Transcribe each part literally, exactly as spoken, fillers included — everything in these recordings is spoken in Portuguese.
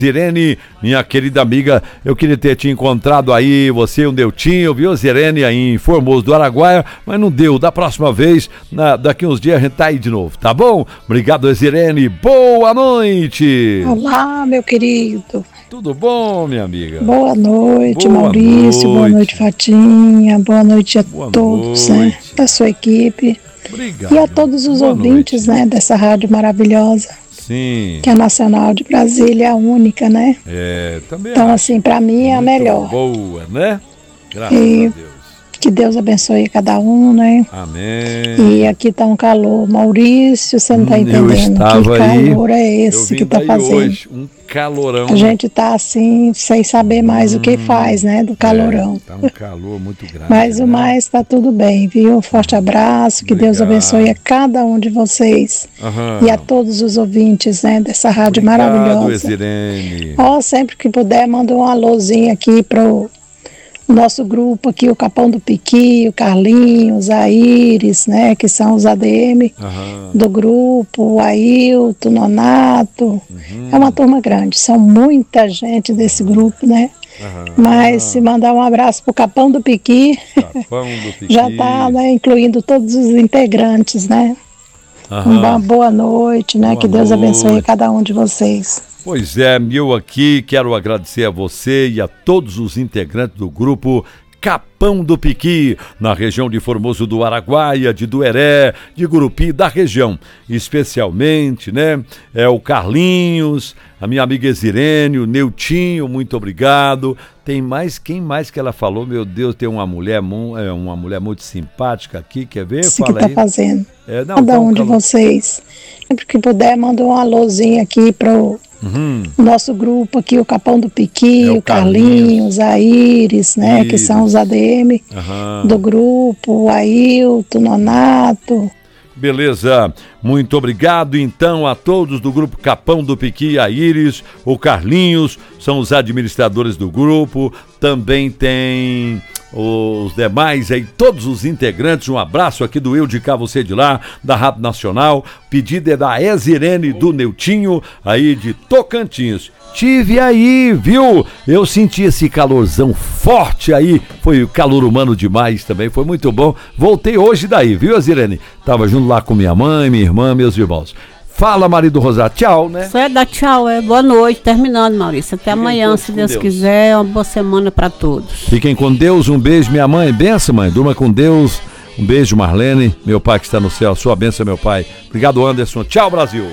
Zirene, minha querida amiga, eu queria ter te encontrado aí, você e o Neutinho, viu, Zirene, aí em Formoso do Araguaia, mas não deu. Da próxima vez, na, daqui uns dias a gente tá aí de novo, tá bom? Obrigado, Zirene. Boa noite! Olá, meu querido. Tudo bom, minha amiga? Boa noite, boa Maurício. Noite. Boa noite, Fatinha. Boa noite a boa todos, noite. né, da sua equipe. Obrigado. E a todos os boa ouvintes, noite. né, dessa rádio maravilhosa. Sim. Que é a Nacional de Brasília, a única, né? É, também Então, acho. assim, pra mim é a Muito melhor. boa, né? Graças E a Deus. que Deus abençoe cada um, né? Amém. E aqui tá um calor. Maurício, você não tá Hum, entendendo. eu estava que calor aí, é esse eu que vim tá daí fazendo? hoje, um calorão. A gente tá assim, sem saber mais hum, o que faz, né? Do calorão. É, tá um calor muito grande. Mas o né? mais tá tudo bem, viu? Um forte abraço, que Obrigado. Deus abençoe a cada um de vocês. Aham. E a todos os ouvintes, né? Dessa rádio Obrigado, maravilhosa. Zirene. Ó, oh, sempre que puder, manda um alôzinho aqui pro nosso grupo aqui, o Capão do Piqui, o Carlinhos, a Iris, né? Que são os A D M Aham. do grupo, o Ailton, o Nonato. Uhum. É uma turma grande, são muita gente desse grupo, né? Aham. Mas se mandar um abraço pro Capão do Piqui, Capão do Piqui. já tá, né, incluindo todos os integrantes, né? Aham. Uma boa noite, né? Boa que Deus noite. abençoe cada um de vocês. Pois é, eu aqui quero agradecer a você e a todos os integrantes do grupo Capão do Piqui, na região de Formoso do Araguaia, de Dueré, de Gurupi, da região. Especialmente, né, é o Carlinhos, a minha amiga Exirene, o Neutinho, muito obrigado. Tem mais, quem mais que ela falou? Meu Deus, tem uma mulher, uma mulher muito simpática aqui, quer ver? Isso Fala que tá aí. fazendo. É, não, cada tá um um de calor. vocês. Sempre que puder, manda um alôzinho aqui pro Uhum. nosso grupo aqui, o Capão do Piqui, é o, o Carlinhos, Carlinhos, a Iris, né? Iris. Que são os A D M uhum. do grupo, o Ailton, o Nonato. Beleza, muito obrigado então a todos do grupo Capão do Piqui, a Iris, o Carlinhos, são os administradores do grupo, também tem os demais aí, todos os integrantes, um abraço aqui do Eu de Cá, Você de Lá, da Rádio Nacional, pedido é da Exirene, do Neutinho, aí de Tocantins. Tive aí, viu? Eu senti esse calorzão forte aí, foi calor humano demais também, foi muito bom. Voltei hoje daí, viu, Exirene? Tava junto lá com minha mãe, minha irmã, meus irmãos. Fala, marido Rosário, tchau, né? Você dá tchau, é boa noite, terminando, Maurício. Até Fiquem amanhã, se Deus, Deus quiser, uma boa semana para todos. Fiquem com Deus, um beijo, minha mãe, benção, mãe, durma com Deus. Um beijo, Marlene, meu pai que está no céu, sua bênção, meu pai. Obrigado, Anderson. Tchau, Brasil.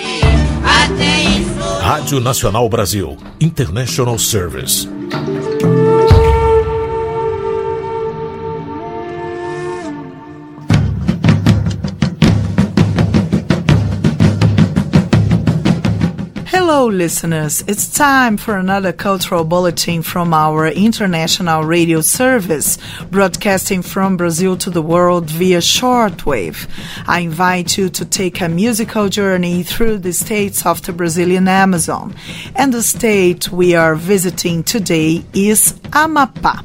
Rádio Nacional Brasil, International Service. Hello, listeners. It's time for another cultural bulletin from our international radio service, broadcasting from Brazil to the world via shortwave. I invite you to take a musical journey through the states of the Brazilian Amazon. And the state we are visiting today is Amapá.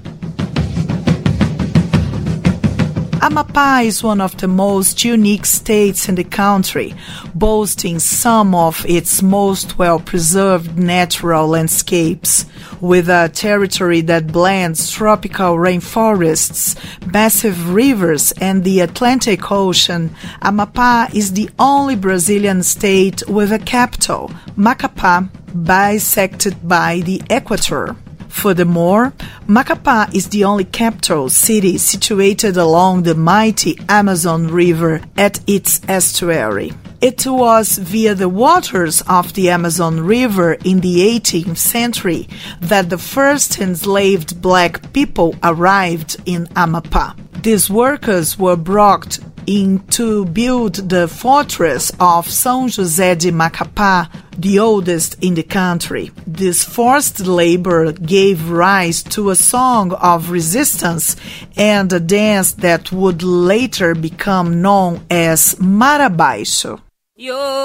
Amapá is one of the most unique states in the country, boasting some of its most well-preserved natural landscapes. With a territory that blends tropical rainforests, massive rivers, and the Atlantic Ocean, Amapá is the only Brazilian state with a capital, Macapá, bisected by the equator. Furthermore, Macapá is the only capital city situated along the mighty Amazon River at its estuary. It was via the waters of the Amazon River in the eighteenth century that the first enslaved black people arrived in Amapá. These workers were brought in to build the fortress of São José de Macapá, the oldest in the country. This forced labor gave rise to a song of resistance and a dance that would later become known as Marabaixo. Yo.